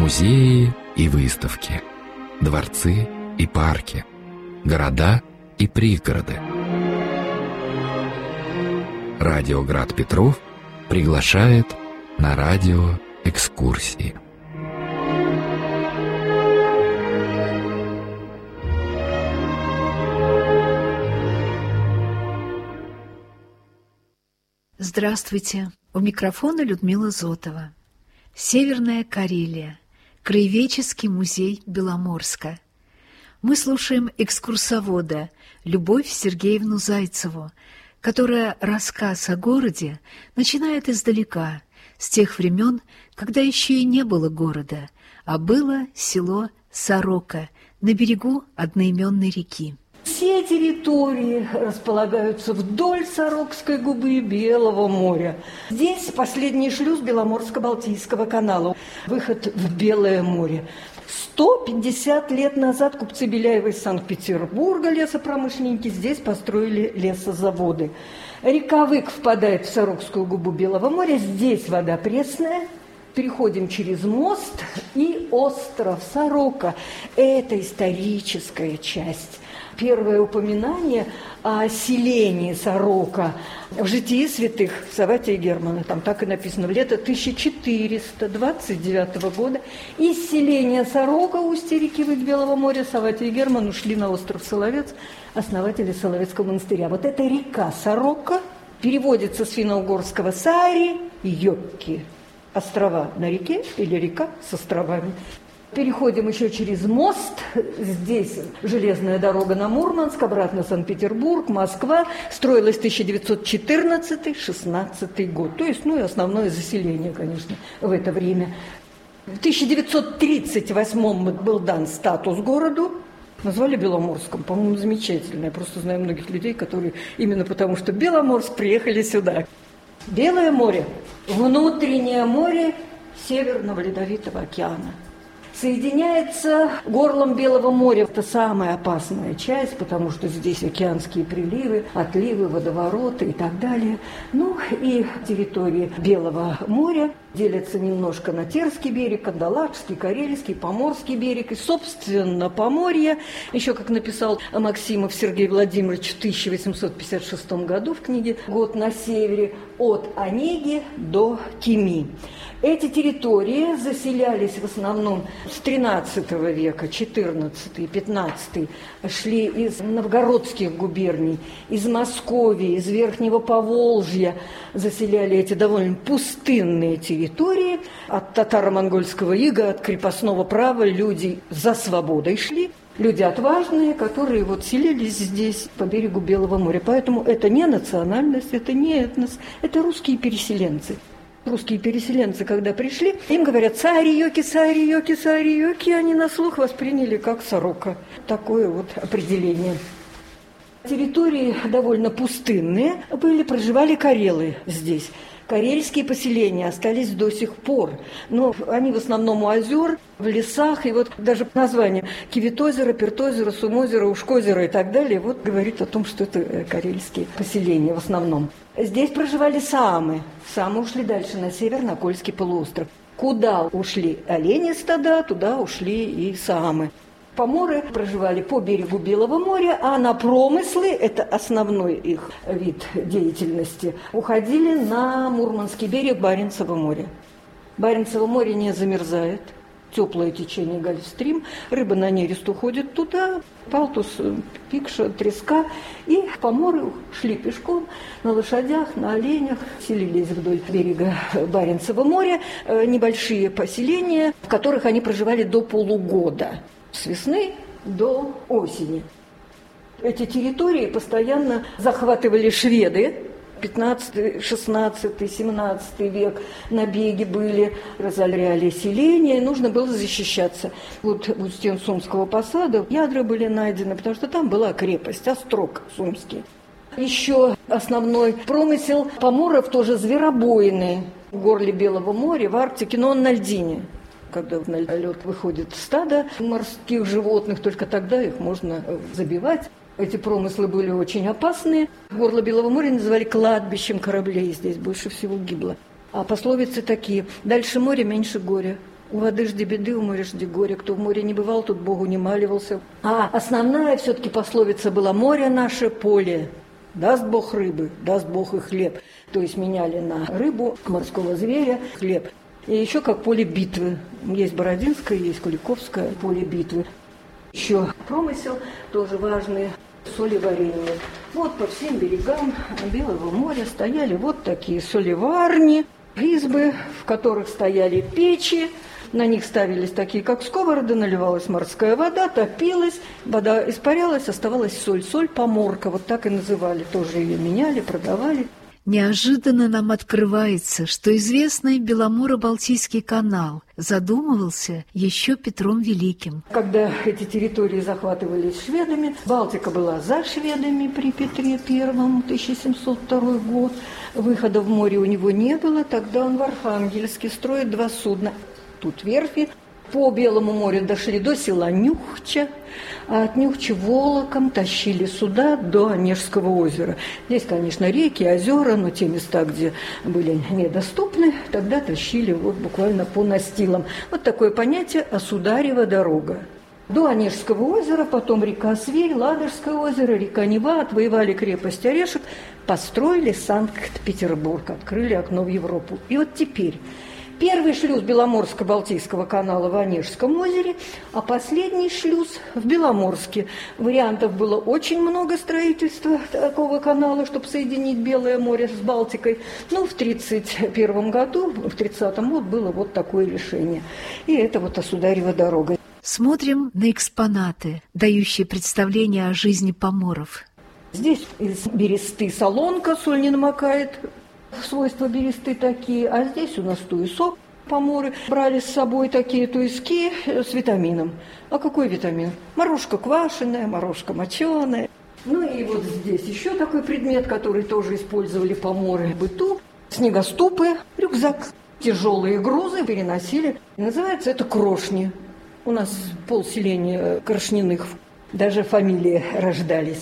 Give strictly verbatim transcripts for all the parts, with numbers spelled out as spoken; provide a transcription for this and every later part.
музеи и выставки, дворцы и парки, города и пригороды. Радио Град Петров приглашает на радиоэкскурсии. Здравствуйте! У микрофона Людмила Зотова. Северная Карелия. Краеведческий музей Беломорска. Мы слушаем экскурсовода Любовь Сергеевну Зайцеву, которая рассказ о городе начинает издалека, с тех времен, когда еще и не было города, а было село Сорока на берегу одноименной реки. Все территории располагаются вдоль Сорокской губы и Белого моря. Здесь последний шлюз Беломорско-Балтийского канала, выход в Белое море. сто пятьдесят лет назад купцы Беляева из Санкт-Петербурга, лесопромышленники, здесь построили лесозаводы. Река Вык впадает в Сорокскую губу Белого моря, здесь вода пресная. Переходим через мост и остров Сорока. Это историческая часть. Первое упоминание о селении Сорока в житии святых Савватия и Германа. Там так и написано. Лето тысяча четыреста двадцать девятого года. Из селения Сорока, устья реки Вык Белого моря, Савватий и Герман ушли на остров Соловец, основатели Соловецкого монастыря. Вот эта река Сорока переводится с финно-угорского «сари» – «йокки». Острова на реке или река с островами. Переходим еще через мост. Здесь железная дорога на Мурманск, обратно Санкт-Петербург, Москва. Строилась тысяча девятьсот четырнадцатый — шестнадцатый год. То есть, ну и основное заселение, конечно, в это время. В тысяча девятьсот тридцать восьмом был дан статус городу. Назвали Беломорском. По-моему, замечательно. Я просто знаю многих людей, которые именно потому, что Беломорск, приехали сюда. Белое море, внутреннее море Северного Ледовитого океана. Соединяется горлом Белого моря. Это самая опасная часть, потому что здесь океанские приливы, отливы, водовороты и так далее. Ну и территории Белого моря делятся немножко на Терский берег, Кандалакшский, Карельский, Поморский берег. И, собственно, Поморье, еще, как написал Максимов Сергей Владимирович в тысяча восемьсот пятьдесят шестом году в книге «Год на севере», от Онеги до Кеми. Эти территории заселялись в основном с тринадцатого века, четырнадцатый, пятнадцатый, шли из новгородских губерний, из Московии, из Верхнего Поволжья, заселяли эти довольно пустынные территории. От татаро-монгольского ига, от крепостного права люди за свободой шли. Люди отважные, которые вот селились здесь, по берегу Белого моря. Поэтому это не национальность, это не этнос, это русские переселенцы. Русские переселенцы, когда пришли, им говорят «цари-йоки, цари-йоки, цари-йоки», они на слух восприняли как «сорока». Такое вот определение. Территории довольно пустынные были, проживали карелы здесь. Карельские поселения остались до сих пор, но они в основном у озер, в лесах, и вот даже название Кивитозеро, Пертозеро, Сумозеро, Ушкозеро и так далее, вот говорит о том, что это карельские поселения в основном. Здесь проживали саамы. Саамы ушли дальше на север, на Кольский полуостров. Куда ушли олени стада, туда ушли и саамы. Поморы проживали по берегу Белого моря, а на промыслы, это основной их вид деятельности, уходили на Мурманский берег Баренцева моря. Баренцево море не замерзает, теплое течение Гольфстрим, рыба на нерест уходит туда, палтус, пикша, треска, и поморы шли пешком на лошадях, на оленях, селились вдоль берега Баренцева моря, небольшие поселения, в которых они проживали до полугода. С весны до осени. Эти территории постоянно захватывали шведы. пятнадцатый, шестнадцатый, семнадцатый век набеги были, разоряли селения, и нужно было защищаться. Вот у стен Сумского посада ядра были найдены, потому что там была крепость, острог Сумский. Еще основной промысел поморов тоже зверобойный в горле Белого моря, в Арктике, но он на льдине. Когда на лед выходит стадо морских животных, только тогда их можно забивать. Эти промыслы были очень опасные. Горло Белого моря называли кладбищем кораблей. Здесь больше всего гибло. А пословицы такие: дальше моря, меньше горя. У воды жди беды, у моря жди горя. Кто в море не бывал, тут Богу не маливался. А основная все-таки пословица была: море наше поле. Даст Бог рыбы, даст Бог и хлеб. То есть меняли на рыбу, морского зверя, хлеб. И еще как поле битвы. Есть Бородинское, есть Куликовское поле битвы. Еще промысел тоже важный. Солеварение. Вот по всем берегам Белого моря стояли вот такие солеварни, избы, в которых стояли печи. На них ставились такие, как сковороды, наливалась морская вода, топилась, вода испарялась, оставалась соль. Соль поморка, вот так и называли. Тоже ее меняли, продавали. Неожиданно нам открывается, что известный Беломоро-Балтийский канал задумывался еще Петром Великим. Когда эти территории захватывались шведами, Балтика была за шведами при Петре Первом, тысяча семьсот второй год. Выхода в море у него не было, тогда он в Архангельске строит два судна. Тут верфи. По Белому морю дошли до села Нюхча, а от Нюхча волоком тащили суда до Онежского озера. Здесь, конечно, реки, озера, но те места, где были недоступны, тогда тащили вот буквально по настилам. Вот такое понятие «Осударева дорога». До Онежского озера, потом река Свей, Ладожское озеро, река Нева, отвоевали крепость Орешек, построили Санкт-Петербург, открыли окно в Европу. И вот теперь... Первый шлюз Беломорско-Балтийского канала в Онежском озере, а последний шлюз в Беломорске. Вариантов было очень много строительства такого канала, чтобы соединить Белое море с Балтикой. Ну, в тридцать первом году, в тридцатом вот было вот такое решение. И это вот Осударева дорога. Смотрим на экспонаты, дающие представление о жизни поморов. Здесь из бересты солонка, соль не намокает. Свойства бересты такие, а здесь у нас туесок. Поморы брали с собой такие туески с витамином. А какой витамин? Морожка квашеная, морожка моченая. Ну и вот здесь еще такой предмет, который тоже использовали поморы в быту. Снегоступы, рюкзак. Тяжелые грузы переносили. Называется это крошни. У нас полселения крошниных, даже фамилии рождались.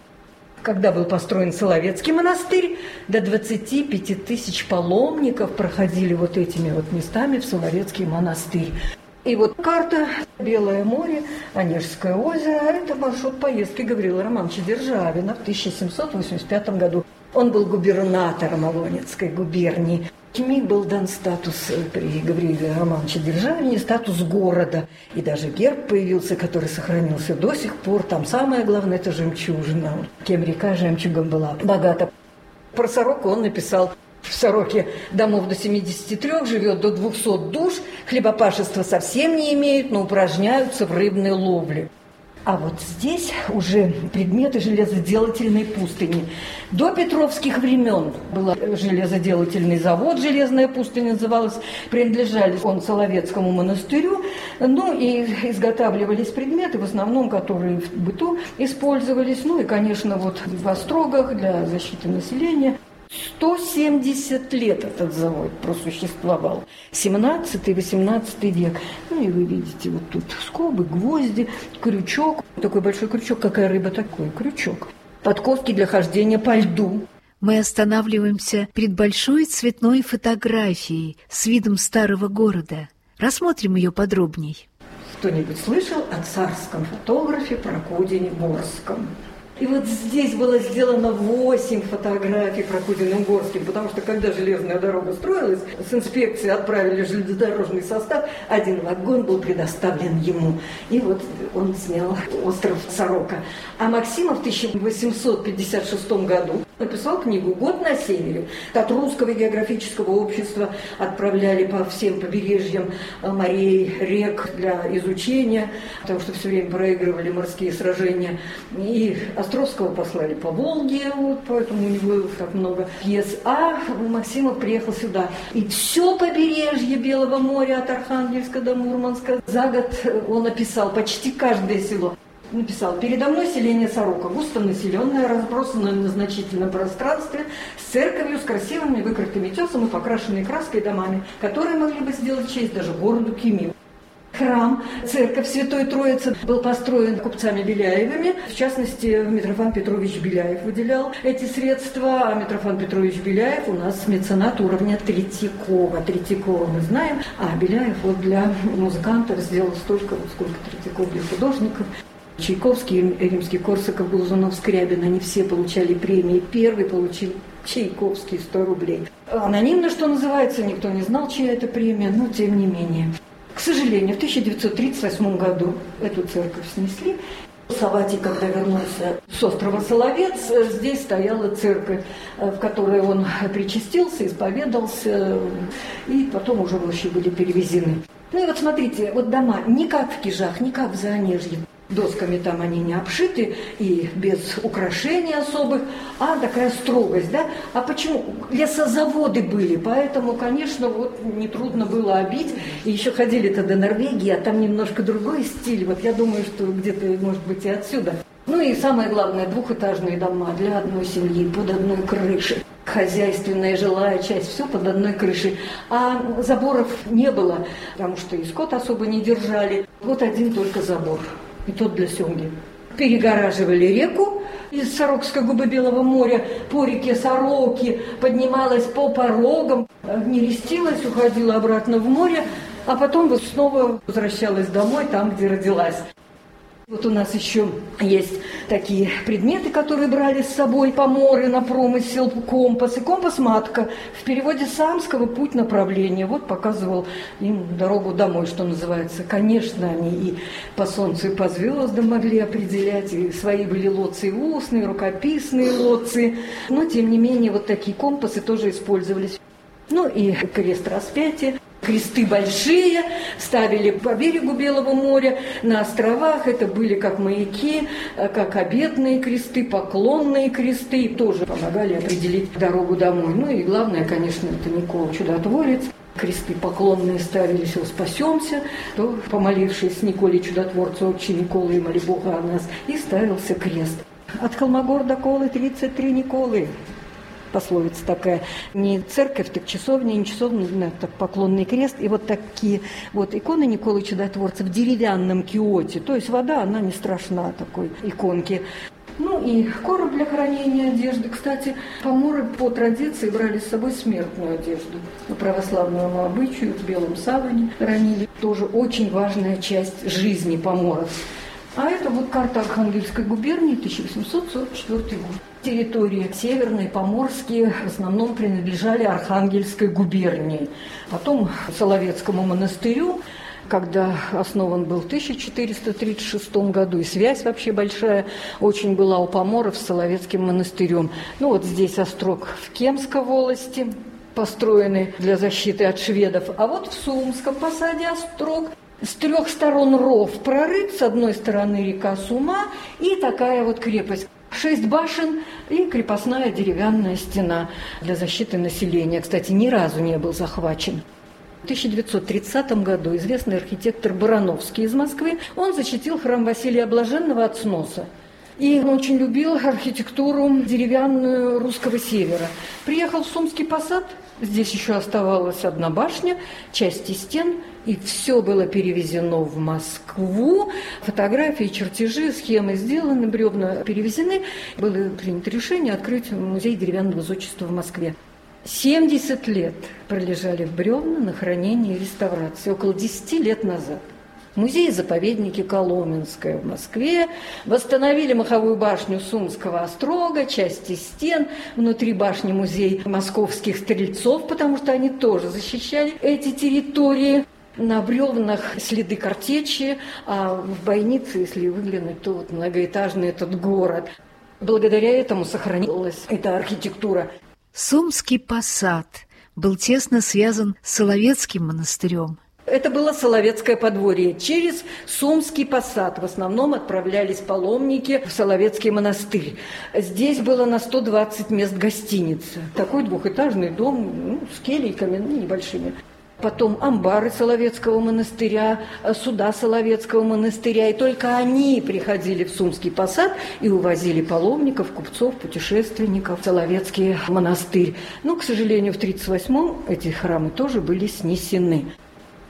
Когда был построен Соловецкий монастырь, до двадцати пяти тысяч паломников проходили вот этими вот местами в Соловецкий монастырь. И вот карта Белое море, Онежское озеро. Это маршрут поездки Гаврила Романовича Державина в тысяча семьсот восемьдесят пятом году. Он был губернатором Волынецкой губернии. Ему был дан статус при Гавриле Романовиче Державине, статус города. И даже герб появился, который сохранился до сих пор. Там самое главное – это жемчужина. Кем река жемчугом была богата. Про Сороку он написал: в Сороке домов до семидесяти трёх, живет до двухсот душ, хлебопашества совсем не имеют, но упражняются в рыбной ловле. А вот здесь уже предметы железоделательной пустыни. До петровских времен был железоделательный завод, железная пустыня называлась, принадлежали он Соловецкому монастырю. Ну и изготавливались предметы, в основном, которые в быту использовались. Ну и, конечно, вот в острогах для защиты населения. сто семьдесят лет этот завод просуществовал. семнадцатый-восемнадцатый век. Ну и вы видите, вот тут скобы, гвозди, крючок. Такой большой крючок. Какая рыба такой? Крючок. Подковки для хождения по льду. Мы останавливаемся перед большой цветной фотографией с видом старого города. Рассмотрим ее подробней. Кто-нибудь слышал о царском фотографе Прокудине Горском? И вот здесь было сделано восемь фотографий Прокудиным Горским, потому что когда железная дорога строилась, с инспекции отправили железнодорожный состав, один вагон был предоставлен ему. И вот он снял остров Сорока. А Максимов в тысяча восемьсот пятьдесят шестом году написал книгу «Год на севере». От Русского географического общества отправляли по всем побережьям морей, рек для изучения, потому что все время проигрывали морские сражения. И Островского послали по Волге, вот, поэтому у него так много пьес. А Максимов приехал сюда. И все побережье Белого моря от Архангельска до Мурманска за год он описал почти каждое село. Написал: передо мной селение Сорока, густонаселенное, разбросанное на значительном пространстве, с церковью, с красивыми выкрытыми тесом и покрашенными краской домами, которые могли бы сделать честь даже городу Кемю. Храм, церковь Святой Троицы был построен купцами Беляевыми. В частности, Митрофан Петрович Беляев выделял эти средства, а Митрофан Петрович Беляев у нас меценат уровня Третьякова. Третьякова мы знаем, а Беляев вот для музыкантов сделал столько, вот сколько Третьяков для художников. Чайковский, Римский-Корсаков, Глазунов, Скрябин, они все получали премии. Первый получил Чайковский сто рублей. Анонимно, что называется, никто не знал, чья это премия, но тем не менее. К сожалению, в тысяча девятьсот тридцать восьмом году эту церковь снесли. Савватий, когда вернулся с острова Соловец, здесь стояла церковь, в которой он причастился, исповедался, и потом уже мощи были перевезены. Ну и вот смотрите, вот дома не как в Кижах, не как в Заонежье. Досками там они не обшиты и без украшений особых, а такая строгость, да? А почему? Лесозаводы были, поэтому, конечно, вот нетрудно было обить. И еще ходили-то до Норвегии, а там немножко другой стиль. Вот я думаю, что где-то, может быть, и отсюда. Ну и самое главное, двухэтажные дома для одной семьи, под одной крышей. Хозяйственная, жилая часть, все под одной крышей. А заборов не было, потому что и скот особо не держали. Вот один только забор. И тот для семьи. Перегораживали реку из Сорокской губы Белого моря по реке Сороки, поднималась по порогам, нерестилась, уходила обратно в море, а потом вот снова возвращалась домой, там, где родилась. Вот у нас еще есть такие предметы, которые брали с собой поморы на промысел, компас и компас-матка. В переводе с самского «путь направления». Вот показывал им дорогу домой, что называется. Конечно, они и по солнцу, и по звездам могли определять, и свои были лоции устные, рукописные лоции. Но, тем не менее, вот такие компасы тоже использовались. Ну и крест распятия. Кресты большие ставили по берегу Белого моря, на островах. Это были как маяки, как обетные кресты, поклонные кресты. И тоже помогали определить дорогу домой. Ну и главное, конечно, это Никола Чудотворец. Кресты поклонные ставились, его спасемся, то, помолившись Николе Чудотворцу, отче Николы, и моли Бога о нас, и ставился крест. От Холмогор до Колы тридцать три Николы. Пословица такая. Не церковь, так часовня, не часовня, так поклонный крест. И вот такие вот иконы Николы Чудотворца в деревянном киоте. То есть вода, она не страшна такой иконке. Ну и короб для хранения одежды. Кстати, поморы по традиции брали с собой смертную одежду. По православному обычаю в белом саване хранили. Тоже очень важная часть жизни поморов. А это вот карта Архангельской губернии, тысяча восемьсот сорок четвёртый год. Территории северные, поморские, в основном принадлежали Архангельской губернии. Потом Соловецкому монастырю, когда основан был в тысяча четыреста тридцать шестом году, и связь вообще большая очень была у поморов с Соловецким монастырем. Ну вот здесь острог в Кемской волости, построенный для защиты от шведов, а вот в Сумском посаде острог. С трех сторон ров прорыт, с одной стороны река Сума и такая вот крепость. Шесть башен и крепостная деревянная стена для защиты населения. Кстати, ни разу не был захвачен. В тысяча девятьсот тридцатом году известный архитектор Барановский из Москвы, он защитил храм Василия Блаженного от сноса. И он очень любил архитектуру деревянную русского севера. Приехал в Сумский посад, здесь еще оставалась одна башня, части стен, и все было перевезено в Москву. Фотографии, чертежи, схемы сделаны, бревна перевезены. Было принято решение открыть музей деревянного зодчества в Москве. семьдесят лет пролежали в бревна на хранение и реставрации, около десяти лет назад. Музей-заповедники Коломенское в Москве восстановили маховую башню Сумского острога, части стен. Внутри башни музей московских стрельцов, потому что они тоже защищали эти территории. На бревнах следы картечи, а в бойнице, если выглянуть, то вот многоэтажный этот город. Благодаря этому сохранилась эта архитектура. Сумский посад был тесно связан с Соловецким монастырем. Это было Соловецкое подворье. Через Сумский посад в основном отправлялись паломники в Соловецкий монастырь. Здесь было на сто двадцать мест гостиницы. Такой двухэтажный дом, ну, с келейками, ну, небольшими. Потом амбары Соловецкого монастыря, суда Соловецкого монастыря. И только они приходили в Сумский посад и увозили паломников, купцов, путешественников в Соловецкий монастырь. Но, к сожалению, в тысяча девятьсот тридцать восьмом эти храмы тоже были снесены.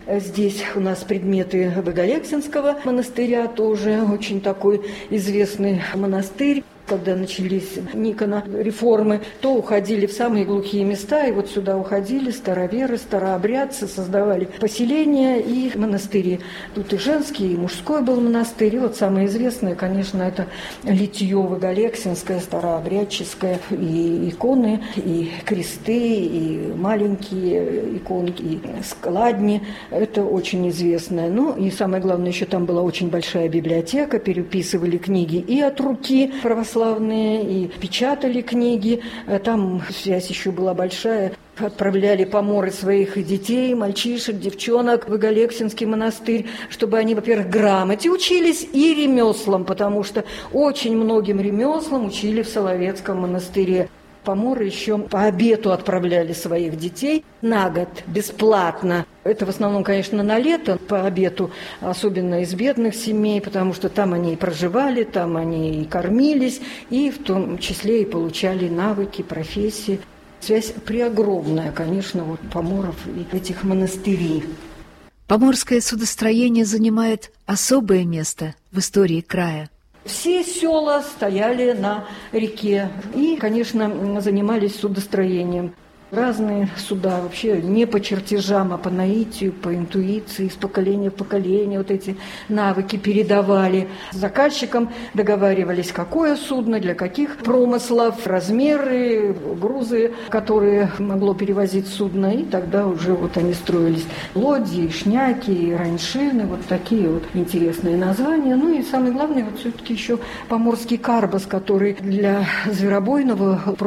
Здесь у нас предметы Боголексинского монастыря, тоже очень такой известный монастырь. Когда начались Никона реформы, то уходили в самые глухие места, и вот сюда уходили староверы, старообрядцы, создавали поселения и монастыри. Тут и женский, и мужской был монастырь. И вот самое известное, конечно, это Литье Боголексинское, старообрядческое, и иконы, и кресты, и маленькие иконки, и складни. Это очень известное. Ну и самое главное, еще там была очень большая библиотека, переписывали книги и от руки православные, и печатали книги. Там связь еще была большая. Отправляли поморы своих детей, мальчишек, девчонок в Боголексинский монастырь, чтобы они, во-первых, грамоте учились и ремеслам, потому что очень многим ремеслам учили в Соловецком монастыре. Поморы еще по обету отправляли своих детей на год бесплатно. Это в основном, конечно, на лето по обету, особенно из бедных семей, потому что там они и проживали, там они и кормились, и в том числе и получали навыки, профессии. Связь преогромная, конечно, вот поморов и этих монастырей. Поморское судостроение занимает особое место в истории края. Все села стояли на реке и, конечно, занимались судостроением. Разные суда, вообще не по чертежам, а по наитию, по интуиции, из поколения в поколение вот эти навыки передавали. С заказчиком договаривались, какое судно, для каких промыслов, размеры, грузы, которые могло перевозить судно, и тогда уже вот они строились. Лодьи, шняки, раньшины, вот такие вот интересные названия. Ну и самое главное, вот все-таки еще поморский карбас, который для зверобойного